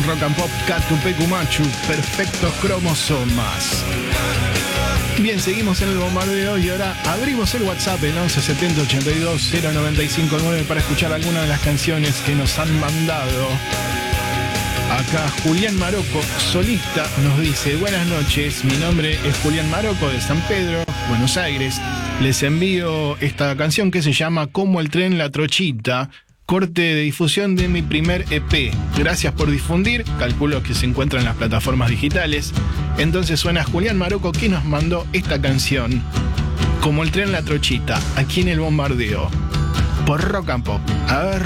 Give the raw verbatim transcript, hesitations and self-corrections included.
Rock and Pop, Catupecu Machu, Perfectos Cromosomas. Bien, seguimos en el bombardeo y ahora abrimos el WhatsApp, el once setenta ochenta y dos cero noventa y cinco nueve, para escuchar algunas de las canciones que nos han mandado. Acá Julián Maroco, solista, nos dice: buenas noches, mi nombre es Julián Maroco de San Pedro, Buenos Aires. Les envío esta canción que se llama Como el tren La Trochita, corte de difusión de mi primer E P. Gracias por difundir, calculo que se encuentra en las plataformas digitales. Entonces suena Julián Maroco, que nos mandó esta canción, Como el tren La Trochita, aquí en el bombardeo, por Rock and Pop. A ver...